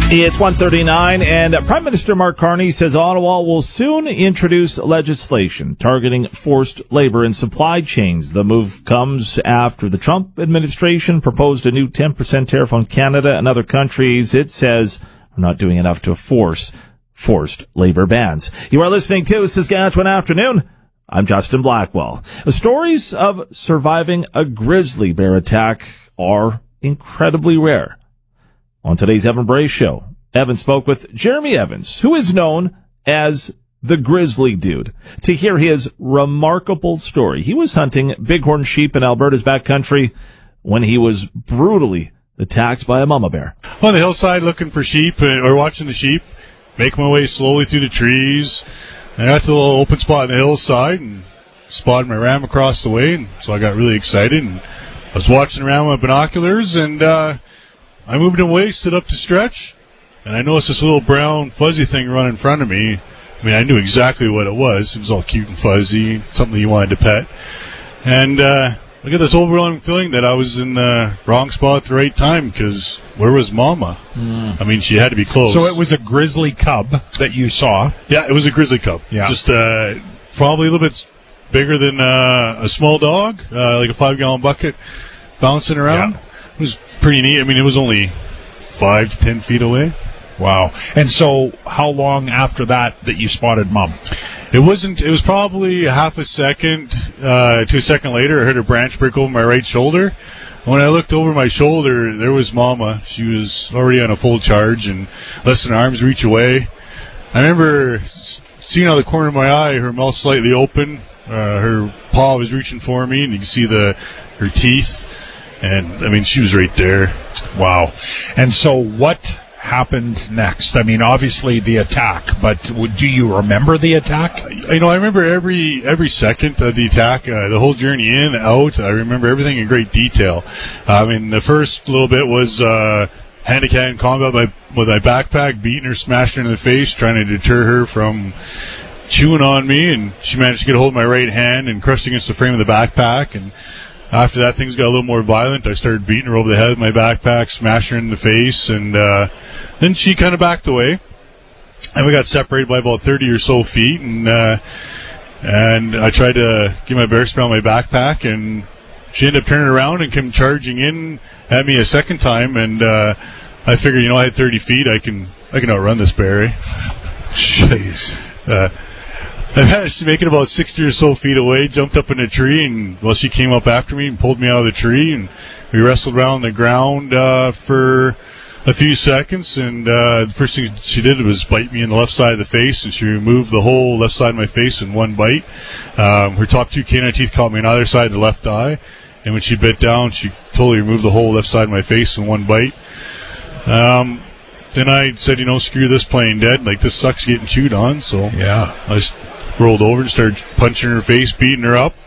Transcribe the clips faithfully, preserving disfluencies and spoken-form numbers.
It's one thirty-nine, and Prime Minister Mark Carney says Ottawa will soon introduce legislation targeting forced labor in supply chains. The move comes after the Trump administration proposed a new ten percent tariff on Canada and other countries. It says we're not doing enough to force forced labor bans. You are listening to Saskatchewan Afternoon. I'm Justin Blackwell. The stories of surviving a grizzly bear attack are incredibly rare. On today's Evan Bray Show, Evan spoke with Jeremy Evans, who is known as the Grizzly Dude, to hear his remarkable story. He was hunting bighorn sheep in Alberta's backcountry when he was brutally attacked by a mama bear. On the hillside looking for sheep, or watching the sheep, make my way slowly through the trees. I got to the little open spot on the hillside and spotted my ram across the way, and so I got really excited. And I was watching around with binoculars, and uh, I moved away, stood up to stretch, and I noticed this little brown fuzzy thing run in front of me. I mean, I knew exactly what it was. It was all cute and fuzzy, something you wanted to pet. And uh, I got this overwhelming feeling that I was in the wrong spot at the right time, because where was Mama? Mm. I mean, she had to be close. So it was a grizzly cub that you saw? Yeah, it was a grizzly cub. Yeah. Just uh, probably a little bit bigger than uh, a small dog, uh, like a five-gallon bucket bouncing around. Yeah. It was pretty neat. I mean, it was only five to ten feet away. Wow. And so how long after that that you spotted Mom? It wasn't, it was probably a half a second uh, to a second later. I heard a branch break over my right shoulder. When I looked over my shoulder, there was Mama. She was already on a full charge and less than arm's reach away. I remember seeing out of the corner of my eye, her mouth slightly open. Uh, her paw was reaching for me, and you can see the her teeth. And, I mean, she was right there. Wow. And so what happened next? I mean, obviously the attack, but do you remember the attack? You know, I remember every every second of the attack, uh, the whole journey in, out. I remember everything in great detail. I mean, the first little bit was uh, hand-to-hand combat by, with my backpack, beating her, smashing her in the face, trying to deter her from chewing on me. And she managed to get a hold of my right hand and crushed against the frame of the backpack. And after that, things got a little more violent. I started beating her over the head with my backpack, smashing her in the face, and uh, then she kind of backed away. And we got separated by about thirty or so feet, and uh, and I tried to get my bear spray on my backpack, and she ended up turning around and came charging in at me a second time, and uh, I figured, you know, I had thirty feet, I can I can outrun this bear. Jeez. Uh, I managed to make it about sixty or so feet away, jumped up in a tree, and, well, she came up after me and pulled me out of the tree, and we wrestled around the ground uh, for a few seconds, and uh, the first thing she did was bite me in the left side of the face, and she removed the whole left side of my face in one bite. Um, her top two canine teeth caught me on either side of the left eye, and when she bit down, she totally removed the whole left side of my face in one bite. Um, then I said, you know, screw this playing dead. Like, this sucks getting chewed on, so yeah. I just rolled over and started punching her face, beating her up.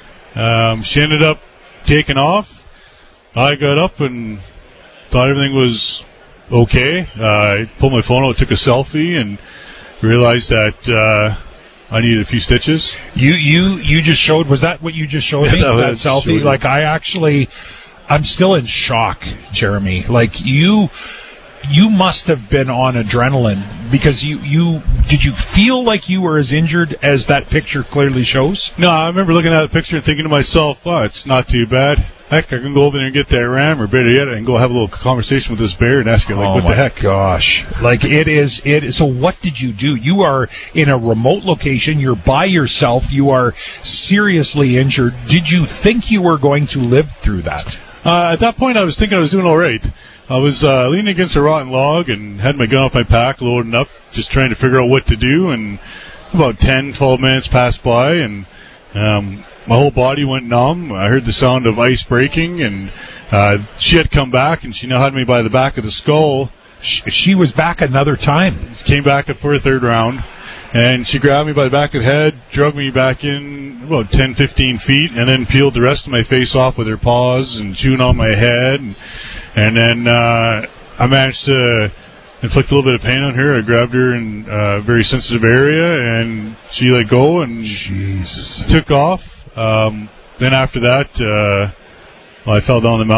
Um, she ended up taking off. I got up and thought everything was okay. Uh, I pulled my phone out, took a selfie, and realized that uh, I needed a few stitches. You you you just showed, was that what you just showed Yeah, me, that that was selfie? showed. Like, I actually, I'm still in shock, Jeremy. Like, you... You must have been on adrenaline because you, you did you feel like you were as injured as that picture clearly shows? No, I remember looking at the picture and thinking to myself, oh, it's not too bad. Heck, I can go over there and get that ram, or better yet, I can go have a little conversation with this bear and ask it, like, oh what the heck? Gosh. Like, it is, it, so what did you do? You are in a remote location, you're by yourself, you are seriously injured. Did you think you were going to live through that? Uh, at that point, I was thinking I was doing all right. I was uh, leaning against a rotten log and had my gun off my pack, loading up, just trying to figure out what to do. And about ten, twelve minutes passed by, and um, my whole body went numb. I heard the sound of ice breaking, and uh, she had come back, and she now had me by the back of the skull. She was back another time. Came back for a third round, and she grabbed me by the back of the head, drug me back in about ten, fifteen feet, and then peeled the rest of my face off with her paws and chewing on my head. And, and then uh, I managed to inflict a little bit of pain on her. I grabbed her in a very sensitive area, and she let go and Jesus. took off. Um, then after that, uh, well, I fell down the mountain.